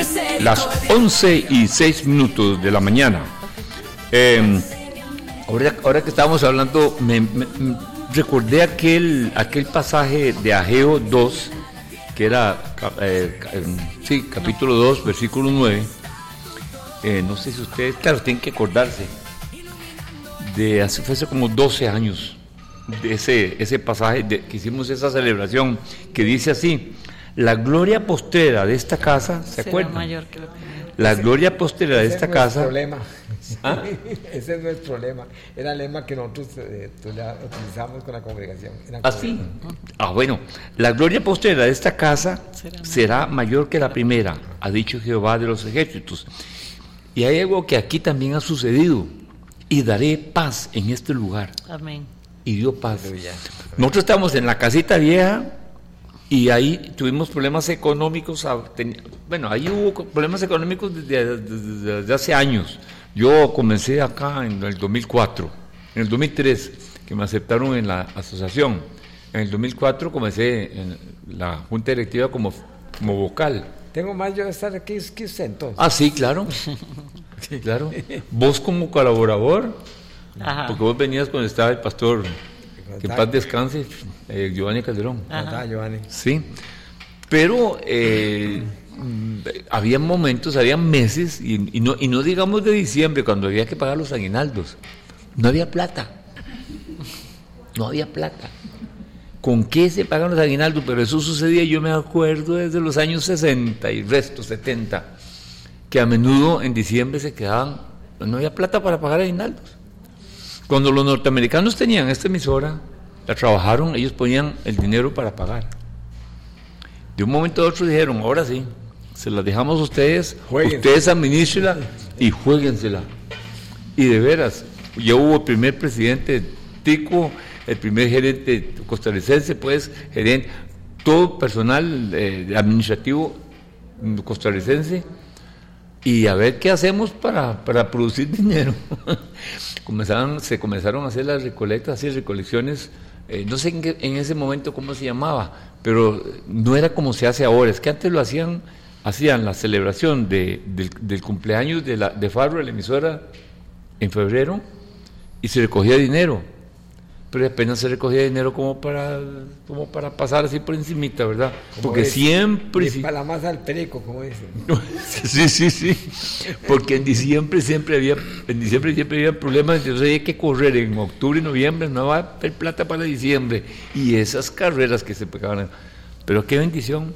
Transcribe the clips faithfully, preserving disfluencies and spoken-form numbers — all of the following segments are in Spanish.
las once y seis minutos de la mañana. Eh, ahora, ahora que estábamos hablando, me, me, me recordé aquel, aquel pasaje de Ageo dos, que era, eh, sí, capítulo dos, versículo nueve. Eh, no sé si ustedes, claro, tienen que acordarse de hace, fue hace como doce años, de ese, ese pasaje de, que hicimos esa celebración, que dice así: la gloria postrera de esta casa, ¿se acuerdan? Mayor que la, la gloria postrera de esta no casa. Problema. ¿Ah? Ese no es el lema. Era el lema que nosotros eh, utilizamos con la congregación. ¿Ah, sí? Ah, bueno. La gloria postrera de esta casa será, será mayor que la primera, ha dicho Jehová de los ejércitos. Y hay algo que aquí también ha sucedido. Y daré paz en este lugar. Amén. Y dio paz. Nosotros estamos en la casita vieja y ahí tuvimos problemas económicos. Bueno, ahí hubo problemas económicos desde, desde, desde hace años. Yo comencé acá en el dos mil cuatro, en el dos mil tres, que me aceptaron en la asociación. En el dos mil cuatro comencé en la junta directiva como, como vocal. Tengo más yo de estar aquí que usted entonces. Ah, sí, claro. Sí, claro. Vos como colaborador, ajá, porque vos venías cuando estaba el pastor, que en paz descanse, eh, Giovanni Calderón. Ajá, Giovanni. Sí, pero eh, había momentos, había meses, y, y, no, y no digamos de diciembre, cuando había que pagar los aguinaldos, no había plata, no había plata. ¿Con qué se pagan los aguinaldos? Pero eso sucedía, yo me acuerdo, desde los años sesenta y resto, setenta, que a menudo en diciembre se quedaban, no había plata para pagar aguinaldos. Cuando los norteamericanos tenían esta emisora, la trabajaron, ellos ponían el dinero para pagar. De un momento a otro dijeron, ahora sí, se las dejamos a ustedes, jueguensela. Ustedes administrenla y jueguensela. Y de veras, ya hubo el primer presidente tico, el primer gerente costarricense, pues, gerente, todo personal eh, administrativo costarricense, y a ver qué hacemos para, para producir dinero. Comenzaron, se comenzaron a hacer las recolectas y recolecciones, eh, no sé en, qué, en ese momento cómo se llamaba, pero no era como se hace ahora, es que antes lo hacían, hacían la celebración de, del, del cumpleaños de, la, de Faro, de la emisora, en febrero, y se recogía dinero. Pero apenas se recogía dinero como para como para pasar así por encimita, ¿verdad? Como porque es, siempre... Sí, para la masa al perico, como dicen. Sí, sí, sí. Porque en diciembre siempre había en diciembre siempre había problemas, entonces hay que correr en octubre y noviembre, no va a haber plata para diciembre. Y esas carreras que se pegaban. Pero qué bendición.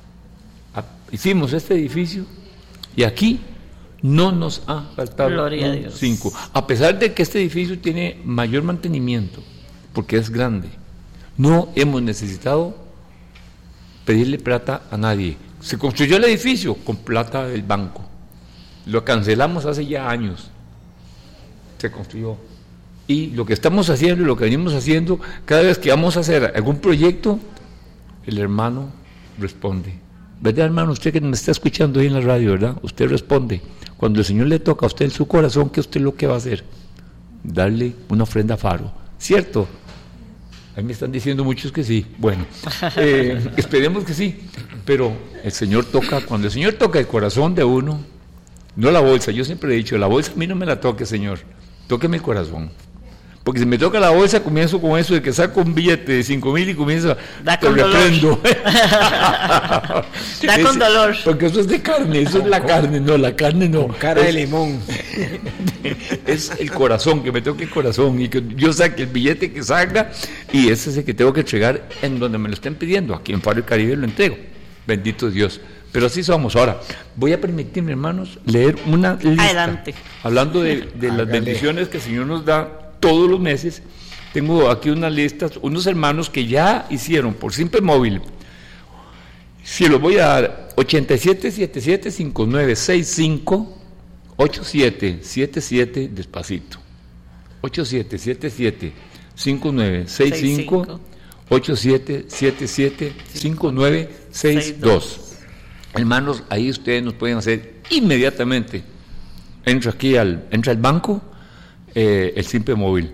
Hicimos este edificio y aquí no nos ha faltado Gloria un a Dios. cinco. A pesar de que este edificio tiene mayor mantenimiento, porque es grande, no hemos necesitado pedirle plata a nadie. Se construyó el edificio con plata del banco, lo cancelamos hace ya años, se construyó, y lo que estamos haciendo y lo que venimos haciendo, cada vez que vamos a hacer algún proyecto, el hermano responde, ¿verdad, hermano? Usted que me está escuchando ahí en la radio, ¿verdad? Usted responde. Cuando el Señor le toca a usted en su corazón, ¿qué usted lo que va a hacer? Darle una ofrenda a Faro, ¿cierto? A mí me están diciendo muchos que sí. Bueno, eh, esperemos que sí. Pero el Señor toca, cuando el Señor toca el corazón de uno, no la bolsa. Yo siempre he dicho, la bolsa a mí no me la toque, Señor. Tóqueme el corazón. Porque si me toca la bolsa, comienzo con eso de que saco un billete de cinco mil y comienzo, da te con reprendo. Da es, con dolor. Porque eso es de carne, eso es la carne, no, la carne no. Con cara es, de limón. Es el corazón, que me toque el corazón y que yo saque el billete que salga y ese es el que tengo que entregar en donde me lo estén pidiendo. Aquí en Faro y Caribe lo entrego. Bendito Dios. Pero así somos. Ahora, voy a permitirme, hermanos, leer una lista. Adelante. Hablando de, de las bendiciones que el Señor nos da todos los meses. Tengo aquí unas listas, unos hermanos que ya hicieron por Simple Móvil. Si los voy a dar, ochenta y siete setenta y siete cincuenta y nueve sesenta y cinco, ochenta y siete setenta y siete, despacito. ochenta y siete setenta y siete cincuenta y nueve sesenta y cinco, ochenta y siete setenta y siete cincuenta y nueve sesenta y dos. Hermanos, ahí ustedes nos pueden hacer inmediatamente. Entra aquí al, entra al banco, eh, el Simple Móvil.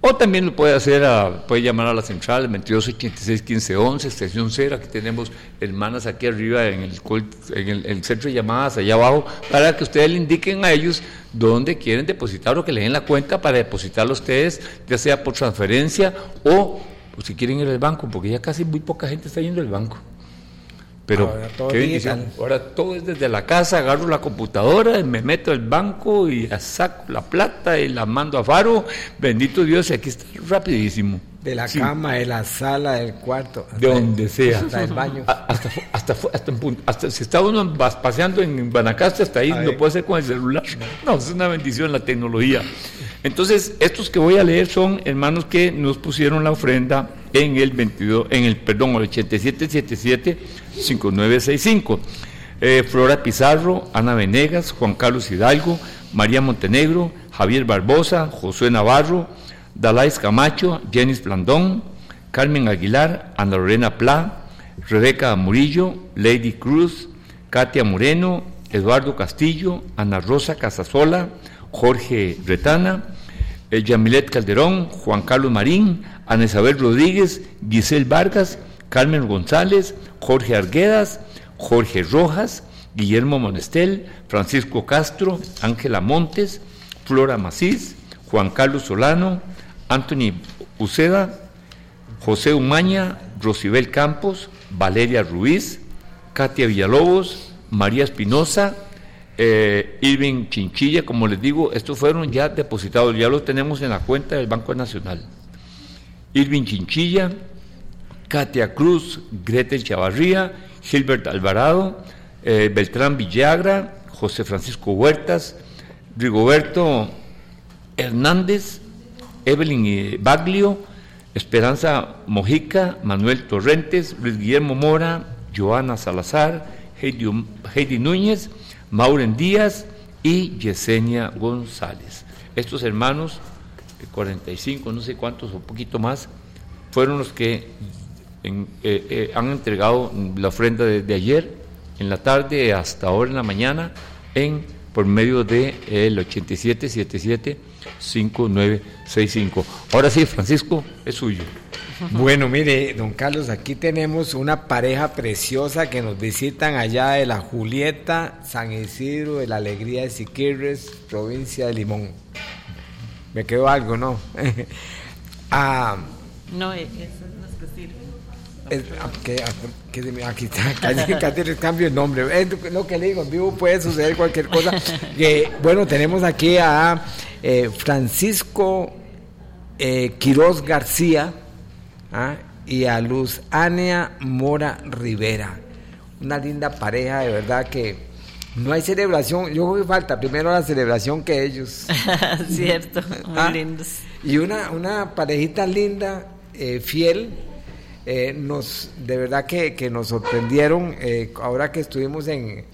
O también lo puede hacer, a, puede llamar a la central veintidós ochenta y seis quince once, estación cero. Aquí tenemos hermanas aquí arriba en el, en el, el centro de llamadas, allá abajo, para que ustedes le indiquen a ellos dónde quieren depositar o que le den la cuenta para depositarlo a ustedes, ya sea por transferencia o, o si quieren ir al banco, porque ya casi muy poca gente está yendo al banco. Pero ahora todo, qué bendición. Ahora todo es desde la casa, agarro la computadora y me meto al banco y saco la plata y la mando a Faro. Bendito Dios, y aquí está rapidísimo. De la sí. cama, de la sala, del cuarto. De donde sea. Hasta el baño. Hasta, hasta, hasta, hasta, en, hasta si está uno paseando en Guanacaste, hasta ahí a lo ver. Puede hacer con el celular. No, es una bendición la tecnología. Entonces, estos que voy a leer son hermanos que nos pusieron la ofrenda en el veintidós, en el, perdón, el ochenta y siete setenta y siete cincuenta y nueve sesenta y cinco. Eh, Flora Pizarro, Ana Venegas, Juan Carlos Hidalgo, María Montenegro, Javier Barbosa, Josué Navarro, Dalais Camacho, Jenis Blandón, Carmen Aguilar, Ana Lorena Pla, Rebeca Murillo, Lady Cruz, Katia Moreno, Eduardo Castillo, Ana Rosa Casasola, Jorge Retana, eh, Yamilet Calderón, Juan Carlos Marín, Ana Isabel Rodríguez, Giselle Vargas, Carmen González, Jorge Arguedas, Jorge Rojas, Guillermo Monestel, Francisco Castro, Ángela Montes, Flora Macís, Juan Carlos Solano, Anthony Uceda, José Umaña, Rosibel Campos, Valeria Ruiz, Katia Villalobos, María Espinosa, eh, Irving Chinchilla. Como les digo, estos fueron ya depositados, ya los tenemos en la cuenta del Banco Nacional. Irving Chinchilla, Katia Cruz, Gretel Chavarría, Gilbert Alvarado, eh, Beltrán Villagra, José Francisco Huertas, Rigoberto Hernández, Evelyn Baglio, Esperanza Mojica, Manuel Torrentes, Luis Guillermo Mora, Joana Salazar, Heidi, Heidi Núñez, Mauren Díaz y Yesenia González. Estos hermanos, cuarenta y cinco, no sé cuántos o un poquito más, fueron los que en, eh, eh, han entregado la ofrenda desde ayer en la tarde hasta ahora en la mañana en por medio de el ochenta y siete setenta y siete cincuenta y nueve sesenta y cinco. Ahora sí, Francisco, es suyo. Bueno, mire, don Carlos, aquí tenemos una pareja preciosa que nos visitan allá de la Julieta, San Isidro, de la Alegría de Siquirres, provincia de Limón. Me quedó algo, ¿no? ah, no, eso no es que sirve. Es, que, que, aquí está, casi, casi les cambio el nombre. Es lo que le digo, en vivo puede suceder cualquier cosa. Que, bueno, tenemos aquí a eh, Francisco eh, Quiroz García, ¿ah? y a Luz Ania Mora Rivera. Una linda pareja, de verdad que no hay celebración. Yo creo que falta primero la celebración que ellos. Cierto, muy ¿Ah? lindos. Y una, una parejita linda, eh, fiel. Eh, nos de verdad que, que nos sorprendieron eh, ahora que estuvimos en,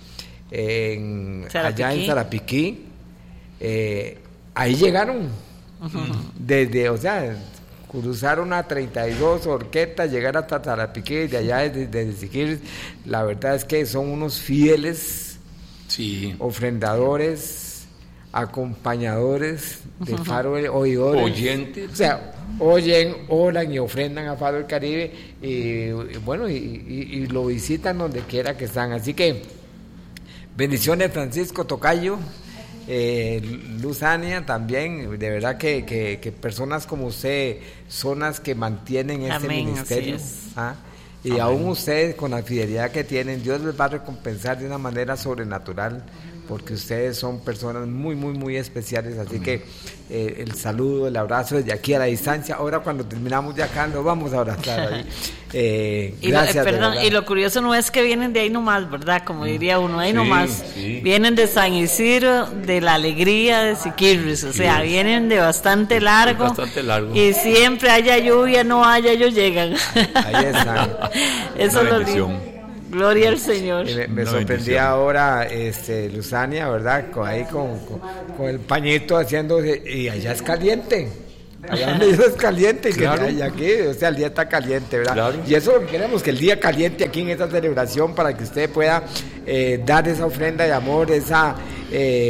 en allá en Sarapiquí, eh, ahí llegaron uh-huh. desde, o sea, cruzaron a treinta y dos horquetas, llegar hasta Sarapiquí, de allá desde, desde Siquirres. La verdad es que son unos fieles sí. ofrendadores, acompañadores de Faro oidores, oyentes, o sea, oyen, oran y ofrendan a Faro del Caribe y, y bueno, y, y, y lo visitan donde quiera que están. Así que bendiciones, Francisco Tocayo, eh, Luz Ania también, de verdad que, que, que personas como usted son las que mantienen este Amén, ministerio. ¿Ah? Y Amén. Aún ustedes con la fidelidad que tienen, Dios les va a recompensar de una manera sobrenatural, porque ustedes son personas muy, muy, muy especiales. Así Amén. Que eh, el saludo, el abrazo desde aquí a la distancia. Ahora cuando terminamos de acá nos vamos a abrazar ahí. Eh, y gracias. Lo, perdón, y lo curioso no es que vienen de ahí nomás, ¿verdad? Como diría uno, ahí sí, nomás. Sí. Vienen de San Isidro, de la Alegría de Siquirres, o sea, sí. vienen de bastante largo. Bastante largo. Y siempre haya lluvia, no haya, ellos llegan. Ahí están. Eso es lo lindo. Gloria al Señor. Me, me sorprendía ahora este, Luz Ania, ¿verdad? Con, ahí con, con, con el pañito haciéndose, y allá es caliente. Allá donde eso es caliente, claro. que, y aquí, o sea, el día está caliente, ¿verdad? Claro. Y eso es lo que queremos, que el día caliente aquí en esta celebración, para que usted pueda eh, dar esa ofrenda de amor, esa eh,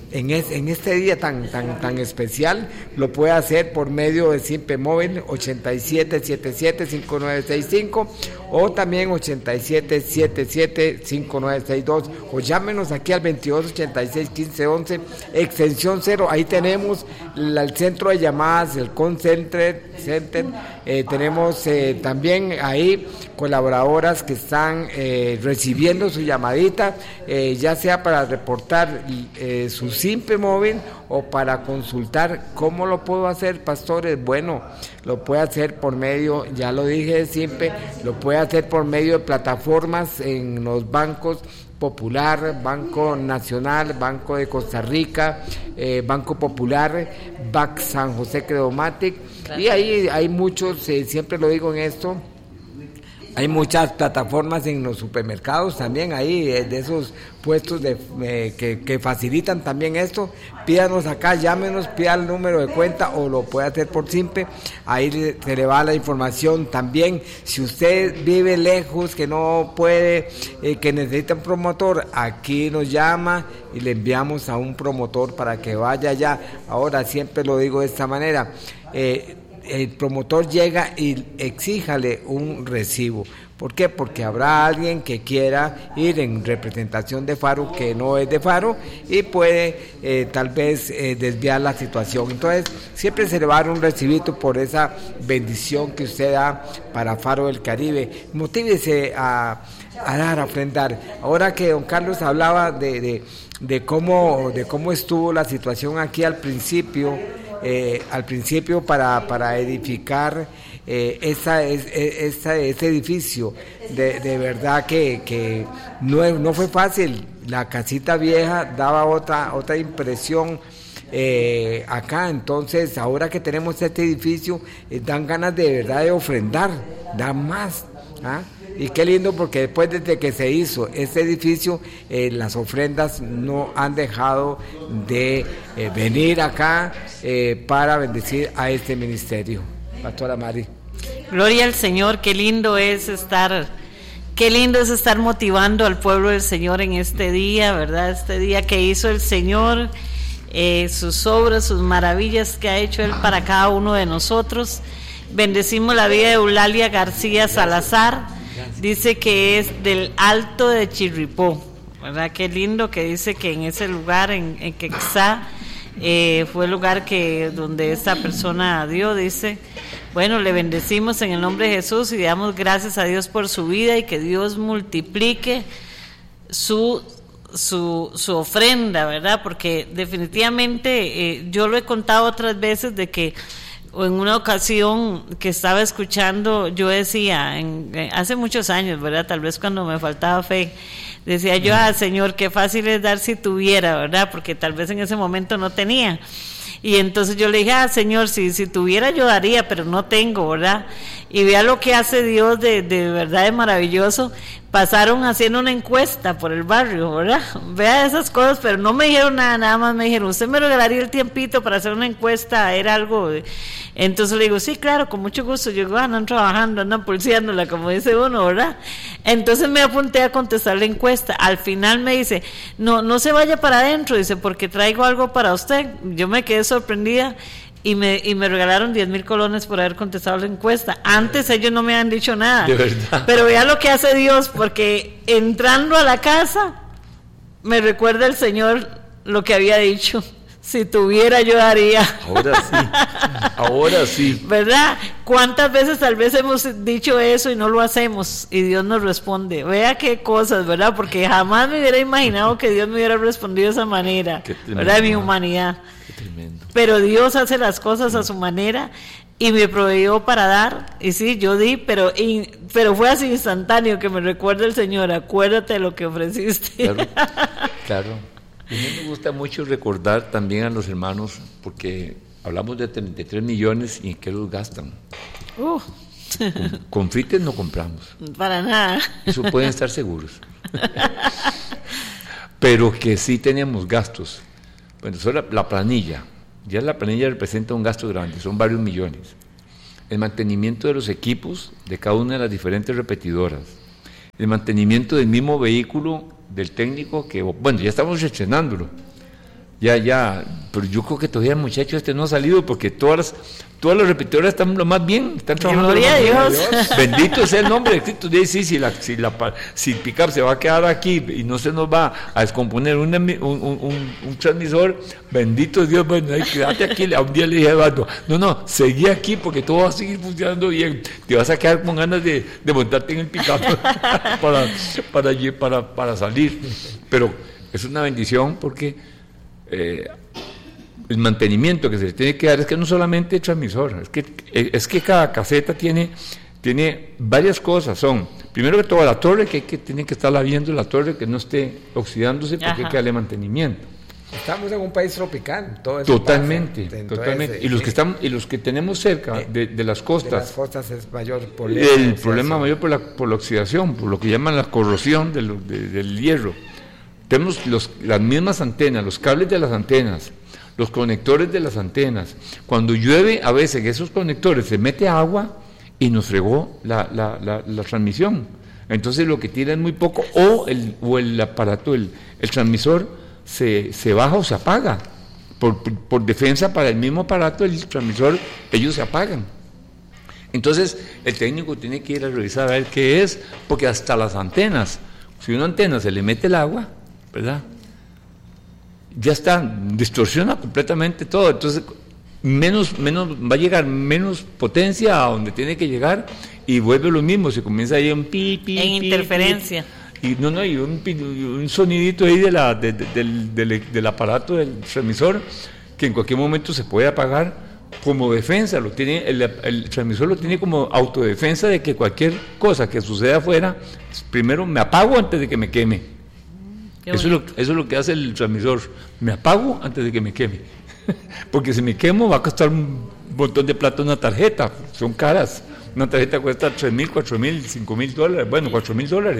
en, es, en este día tan, tan, tan especial, lo puede hacer por medio de Simpe Móvil ochenta y siete setenta y siete cincuenta y nueve sesenta y cinco o también ochenta y siete setenta y siete cincuenta y nueve sesenta y dos, o llámenos aquí al veintidós ochenta y seis quince once, extensión cero. Ahí tenemos la, el centro de llamadas, el call center, center. Eh, tenemos eh, también ahí colaboradoras que están eh, recibiendo su llamadita, eh, ya sea para reportar eh, su Simpe Móvil o para consultar. ¿Cómo lo puedo hacer, pastores? Bueno, lo puede hacer por medio, ya lo dije, de Simpe, lo puede hacer por medio de plataformas en los bancos Popular, Banco Nacional, Banco de Costa Rica, eh, Banco Popular, B A C San José Credomatic, y ahí hay muchos, eh, siempre lo digo en esto, hay muchas plataformas en los supermercados también, ahí eh, de esos puestos de, eh, que, que facilitan también esto. Pídanos acá, llámenos, pida el número de cuenta o lo puede hacer por Simpe, ahí le, se le va la información. También, si usted vive lejos, que no puede, eh, que necesita un promotor, aquí nos llama y le enviamos a un promotor para que vaya allá. Ahora, siempre lo digo de esta manera, eh, el promotor llega y exíjale un recibo. ¿Por qué? Porque habrá alguien que quiera ir en representación de Faro que no es de Faro y puede eh, tal vez eh, desviar la situación. Entonces siempre se le va a dar un recibito por esa bendición que usted da para Faro del Caribe. Motívese a, a dar, a ofrendar. Ahora que don Carlos hablaba de, de, de, cómo, de cómo estuvo la situación aquí al principio, Eh, al principio para, para edificar eh, esa, es, esa, ese edificio, de, de verdad que, que no, no fue fácil. La casita vieja daba otra, otra impresión eh, acá, entonces ahora que tenemos este edificio eh, dan ganas de verdad de ofrendar, dan más, ¿ah? Y qué lindo, porque después desde que se hizo este edificio, eh, las ofrendas no han dejado de eh, venir acá eh, para bendecir a este ministerio. Pastora Mari. Gloria al Señor, qué lindo es estar, qué lindo es estar motivando al pueblo del Señor en este día, ¿verdad? Este día que hizo el Señor, eh, sus obras, sus maravillas que ha hecho Él para cada uno de nosotros. Bendecimos la vida de Eulalia García Salazar. Dice que es del Alto de Chirripó, ¿verdad? Qué lindo que dice que en ese lugar, en, en Quexá, eh, fue el lugar que donde esta persona dio, dice. Bueno, le bendecimos en el nombre de Jesús y damos gracias a Dios por su vida y que Dios multiplique su su, su ofrenda, ¿verdad? Porque definitivamente eh, yo lo he contado otras veces de que en una ocasión que estaba escuchando, yo decía, en, hace muchos años, ¿verdad? Tal vez cuando me faltaba fe, decía yo, ah, Señor, qué fácil es dar si tuviera, ¿verdad? Porque tal vez en ese momento no tenía. Y entonces yo le dije, ah, Señor, si, si tuviera yo daría, pero no tengo, ¿verdad? Y vea lo que hace Dios de, de verdad de maravilloso. Pasaron haciendo una encuesta por el barrio, ¿verdad? Vea esas cosas, pero no me dijeron nada, nada más me dijeron, ¿usted me regalaría el tiempito para hacer una encuesta? Era algo, de... entonces le digo, sí, claro, con mucho gusto. Yo digo, ah, andan trabajando, andan pulseándola, como dice uno, ¿verdad? Entonces me apunté a contestar la encuesta. Al final me dice, no, no se vaya para adentro, dice, porque traigo algo para usted. Yo me quedé sorprendida. Y me, y me regalaron diez mil colones por haber contestado la encuesta. Antes ellos no me habían dicho nada. De verdad. Pero vea lo que hace Dios, porque entrando a la casa, me recuerda el Señor lo que había dicho. Si tuviera, yo daría. Ahora sí, ahora sí. ¿Verdad? ¿Cuántas veces tal vez hemos dicho eso y no lo hacemos? Y Dios nos responde. Vea qué cosas, ¿verdad? Porque jamás me hubiera imaginado que Dios me hubiera respondido de esa manera. Qué tremendo, ¿verdad? Mi humanidad. Qué tremendo. Pero Dios hace las cosas a su manera y me proveyó para dar. Y sí, yo di, pero, y, pero fue así instantáneo que me recuerda el Señor. Acuérdate de lo que ofreciste. Claro, claro. A mí me gusta mucho recordar también a los hermanos, porque hablamos de treinta y tres millones y en qué los gastan. Uh. Con, confites no compramos. Para nada. Eso pueden estar seguros. Pero que sí tenemos gastos. Bueno, solo la, la planilla. Ya la planilla representa un gasto grande, son varios millones. El mantenimiento de los equipos de cada una de las diferentes repetidoras. El mantenimiento del mismo vehículo del técnico que, bueno, ya estamos estrenándolo, Ya, ya, pero yo creo que todavía el muchacho este no ha salido porque todas las, todas las repetidoras están lo más bien, están trabajando. Gloria a Dios. Dios. Bendito sea el nombre de Cristo. Sí, si la, si la, si el pick-up se va a quedar aquí y no se nos va a descomponer un, un, un, un transmisor, bendito Dios, bueno, hay, quédate aquí. A un día le dije a Eduardo, no, no, seguí aquí porque todo va a seguir funcionando bien. Te vas a quedar con ganas de, de montarte en el pick-up para, para, para, para salir. Pero es una bendición porque Eh, el mantenimiento que se le tiene que dar es que no solamente el transmisor, es que, es que cada caseta tiene, tiene varias cosas. Son, primero que todo, la torre, que, hay que tiene que estarla viendo la torre, que no esté oxidándose, porque Ajá. hay que darle mantenimiento. Estamos en un país tropical, todo eso totalmente, pasa, totalmente. Ese, y los que están, y los que tenemos cerca eh, de, de las costas, de las costas es mayor problema. El problema mayor por la, por la oxidación, por lo que llaman la corrosión de lo, de, del hierro. Tenemos los, las mismas antenas, los cables de las antenas, los conectores de las antenas. Cuando llueve, a veces en esos conectores se mete agua y nos fregó la, la, la, la transmisión. Entonces lo que tira es muy poco, o el, o el aparato, el, el transmisor se, se baja o se apaga. Por, por, por defensa para el mismo aparato, el transmisor, ellos se apagan. Entonces el técnico tiene que ir a revisar a ver qué es, porque hasta las antenas, si una antena se le mete el agua, ¿verdad? Ya está, distorsiona completamente todo, entonces menos, menos, va a llegar menos potencia a donde tiene que llegar y vuelve lo mismo, se comienza ahí un pi, pi, en pi, interferencia. Pi, y no, no, y un, un sonidito ahí de la, de, de, del, del, del aparato del transmisor que en cualquier momento se puede apagar como defensa, lo tiene, el, el transmisor lo tiene como autodefensa de que cualquier cosa que suceda afuera, primero me apago antes de que me queme. Eso es, lo, eso es lo que hace el transmisor, me apago antes de que me queme, porque si me quemo va a costar un montón de plata una tarjeta, son caras, una tarjeta cuesta tres mil, cuatro mil, cinco mil dólares, bueno, cuatro mil dólares,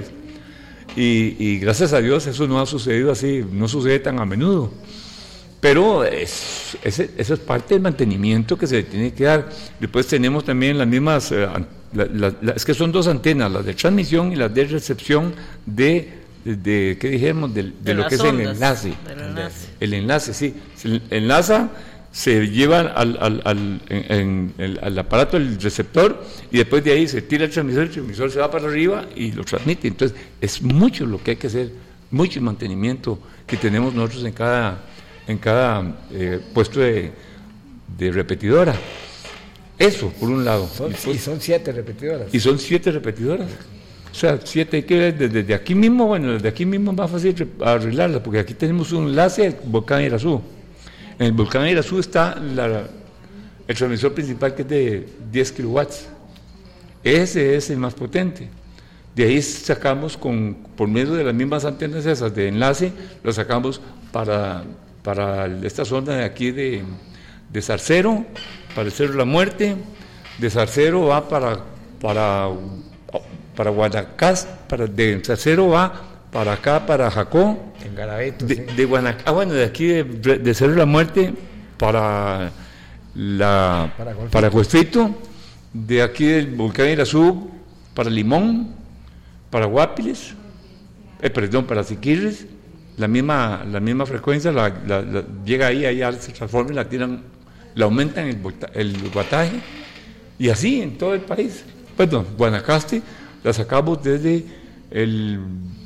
y, y gracias a Dios eso no ha sucedido así, no sucede tan a menudo, pero es, ese, eso es parte del mantenimiento que se le tiene que dar. Después tenemos también las mismas, eh, la, la, la, es que son dos antenas, las de transmisión y las de recepción de De, de, ¿qué dijimos? De, de, de lo que es el enlace. enlace. El enlace, sí. Se enlaza, se lleva al, al, al, en, en, al aparato, el receptor, y después de ahí se tira el transmisor, el transmisor se va para arriba y lo transmite. Entonces, es mucho lo que hay que hacer, mucho mantenimiento que tenemos nosotros en cada, en cada eh, puesto de, de repetidora. Eso, por un lado. Son, y, pues, y son siete repetidoras. Y son siete repetidoras. O sea, siete, hay que ver desde, desde aquí mismo, bueno, desde aquí mismo es más fácil arreglarla, porque aquí tenemos un enlace al volcán Irazú. En el volcán Irazú está la, el transmisor principal, que es de diez kilowatts. Ese es el más potente. De ahí sacamos, con, por medio de las mismas antenas esas de enlace, lo sacamos para, para esta zona de aquí de, de Zarcero, para el Cerro de la Muerte. De Zarcero va para... para para Guanacaste, para, de Zarcero va para acá, para Jacó, en Garabeto, de, sí. de Guanacaste, ah, bueno, de aquí de, de Cerro de la Muerte para la para Golfito, de aquí del volcán Irazú para Limón, para Guapiles, eh, perdón, para Siquirres, la misma, la misma frecuencia, la, la, la, llega ahí, ahí se transforma y la tiran, la aumentan el, el guataje, y así en todo el país. Perdón, Guanacaste la sacamos desde el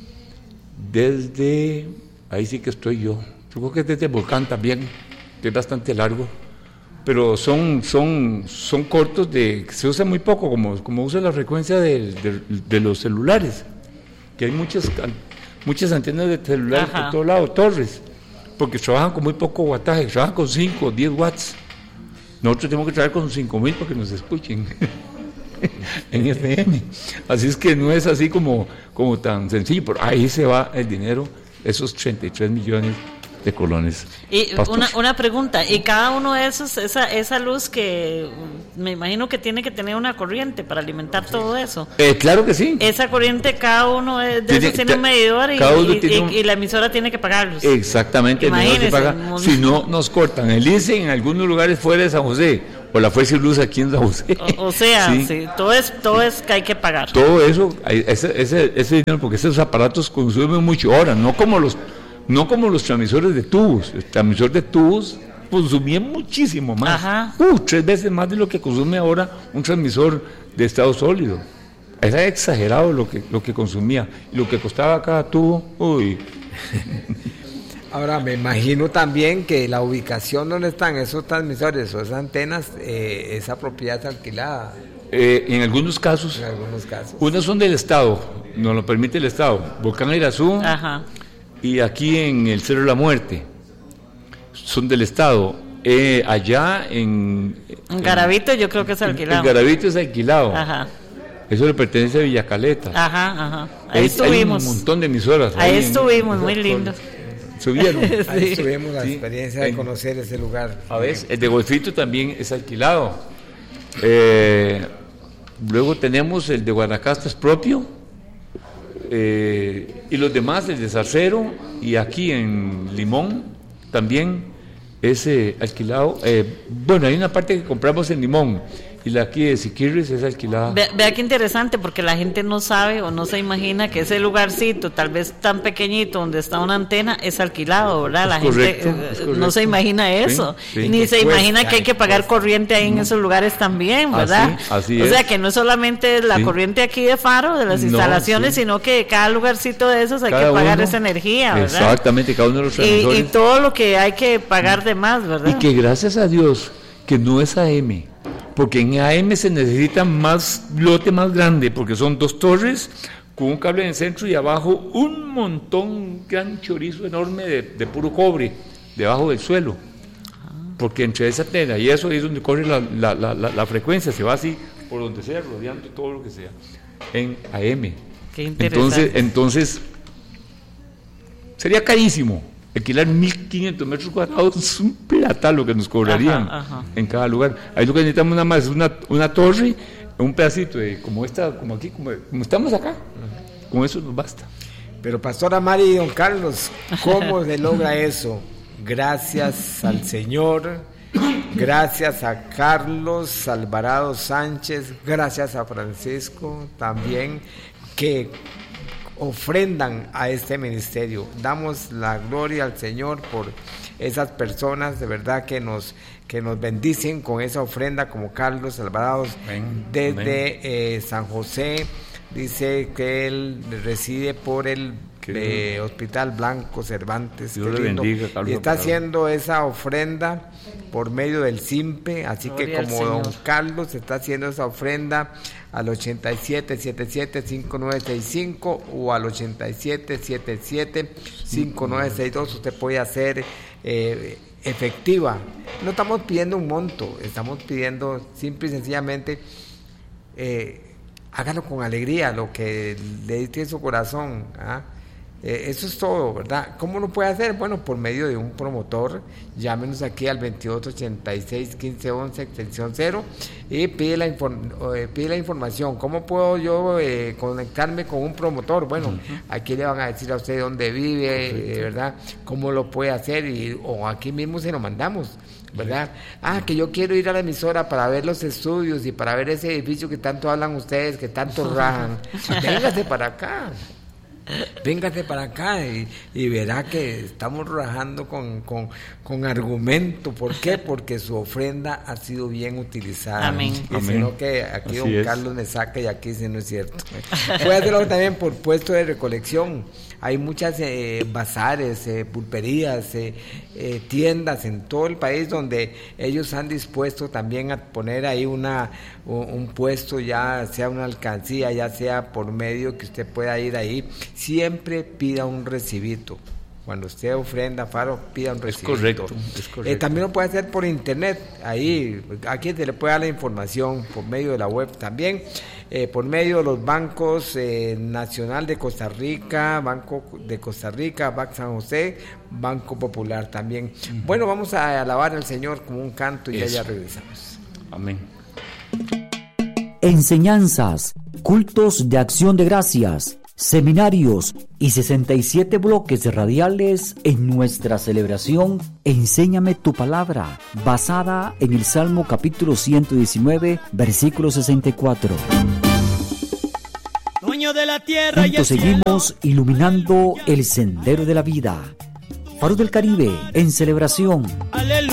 desde ahí sí que estoy yo yo creo que es desde el volcán también, que es bastante largo, pero son son son cortos, de se usa muy poco, como como usa la frecuencia de, de, de los celulares, que hay muchas muchas antenas de celulares Ajá. por todos lados, torres, porque trabajan con muy poco wattaje, trabajan con cinco o diez watts. Nosotros tenemos que trabajar con cinco mil para que nos escuchen en F M. Así es que no es así como, como tan sencillo, pero ahí se va el dinero, esos treinta y tres millones de colones. Y una, una pregunta, y cada uno de esos, esa, esa luz que me imagino que tiene que tener una corriente para alimentar sí. todo eso. Eh, claro que sí. Esa corriente, cada uno de tiene, esos tiene un medidor y, y, un... y la emisora tiene que pagarlos. Exactamente, Imagínese, paga. Si no, nos cortan el I C E en algunos lugares fuera de San José, o la Fuerza y Luz aquí en San José. O, o sea, sí. Sí, todo es todo es que hay que pagar. Todo eso, ese, ese, ese dinero, porque esos aparatos consumen mucho. Ahora, no como los No como los transmisores de tubos. El transmisor de tubos consumía muchísimo más. Ajá. Uh, tres veces más de lo que consume ahora un transmisor de estado sólido. Era exagerado lo que, lo que consumía. Y lo que costaba cada tubo, uy. Ahora, me imagino también que la ubicación donde están esos transmisores o esas antenas, eh, esa propiedad es alquilada. Eh, en algunos casos. En algunos casos. Unas son del Estado, nos lo permite el Estado. Volcán Irazú. Ajá. Y aquí en el Cerro de la Muerte. Son del Estado. Eh, allá en... En Garavito yo creo que es alquilado. En Garavito es alquilado. Ajá. Eso le pertenece a Villa Caleta. Ajá, ajá. Ahí hay, estuvimos. Hay un montón de emisoras. Ahí, ahí estuvimos, en, muy lindo. Subieron. Sí. Ahí tuvimos la sí. experiencia de conocer ese lugar. A veces, el de Golfito también es alquilado. Eh, luego tenemos el de Guanacaste es propio. Eh, y los demás, el de Zarcero y aquí en Limón también es eh, alquilado. Eh, bueno, hay una parte que compramos en Limón y la aquí de Siquirres es alquilada. Ve, vea qué interesante, porque la gente no sabe o no se imagina que ese lugarcito, tal vez tan pequeñito, donde está una antena, es alquilado, ¿verdad? La es gente correcto, no se imagina eso, sí, sí. ni se cuesta, imagina que hay que pagar cuesta. corriente ahí en esos lugares también, ¿verdad? Así, así o sea, es. que no es solamente la sí. corriente aquí de Faro, de las instalaciones, no, sí. sino que cada lugarcito de esos hay cada que pagar uno, esa energía, ¿verdad? Exactamente, cada uno de los transmisores. Y, y todo lo que hay que pagar de más, ¿verdad? Y que gracias a Dios, que no es A M, porque en A M se necesita más lote más grande, porque son dos torres con un cable en el centro y abajo un montón, un gran chorizo enorme de, de puro cobre debajo del suelo, porque entre esa antena y eso es donde corre la, la, la, la, la frecuencia, se va así por donde sea, rodeando todo lo que sea en A M. Qué interesante. Entonces, entonces sería carísimo alquilar mil quinientos metros cuadrados, es un plata lo que nos cobrarían ajá, ajá. en cada lugar. Ahí lo que necesitamos nada más es una, una torre, un pedacito de como esta, como aquí, como, como estamos acá. Ajá. Con eso nos basta. Pero Pastora Mari y don Carlos, ¿cómo se logra eso? Gracias al Señor, gracias a Carlos Alvarado Sánchez, gracias a Francisco también, que ofrendan a este ministerio. Damos la gloria al Señor por esas personas de verdad que nos que nos bendicen con esa ofrenda, como Carlos Alvarado desde eh, San José. Dice que él reside por el eh, Hospital Blanco Cervantes. Dios le bendiga, Carlos, y está haciendo esa ofrenda por medio del SIMPE, así gloria que como don Carlos está haciendo esa ofrenda al ochenta y siete setenta y siete cincuenta y nueve sesenta y cinco o al ochenta y siete setenta y siete cincuenta y nueve sesenta y dos, usted puede hacer eh, efectiva. No estamos pidiendo un monto, estamos pidiendo simple y sencillamente eh, hágalo con alegría, lo que le diste en su corazón. ¿ah? Eh, eso es todo, ¿verdad? ¿Cómo lo puede hacer? Bueno, por medio de un promotor. Llámenos aquí al veintiocho ochenta y seis quince once extensión cero y pide la, inform- eh, pide la información. ¿Cómo puedo yo eh, conectarme con un promotor? Bueno, uh-huh. aquí le van a decir a usted dónde vive, eh, ¿verdad? Cómo lo puede hacer y, o aquí mismo se lo mandamos, ¿verdad? Ah, que yo quiero ir a la emisora para ver los estudios y para ver ese edificio que tanto hablan ustedes, que tanto rajan. Véngase para acá. Véngase para acá y, y verá que estamos rajando con, con, con argumento. ¿Por qué? Porque su ofrenda ha sido bien utilizada. Amén. Y Amén. sino que aquí Así don es. Carlos me saca y aquí sí no es cierto. Puede hacerlo también por puesto de recolección. Hay muchas eh, bazares, eh, pulperías, eh, eh, tiendas en todo el país donde ellos han dispuesto también a poner ahí una un, un puesto, ya sea una alcancía, ya sea por medio que usted pueda ir ahí. Siempre pida un recibito. Cuando usted ofrenda Faro, pida un recibito. Es correcto, es correcto. Eh, también lo puede hacer por internet. Ahí, aquí se le puede dar la información por medio de la web también. Eh, por medio de los bancos eh, Nacional de Costa Rica, Banco de Costa Rica, Banco San José, Banco Popular también. Uh-huh. Bueno, vamos a alabar al Señor con un canto y ya, ya regresamos. Amén. Enseñanzas, cultos de acción de gracias, seminarios y sesenta y siete bloques radiales en nuestra celebración Enséñame tu palabra, basada en el Salmo capítulo ciento diecinueve, versículo sesenta y cuatro. Dueño de la tierra y el Juntos seguimos cielo, iluminando el sendero de la vida. Faro del Caribe, en celebración.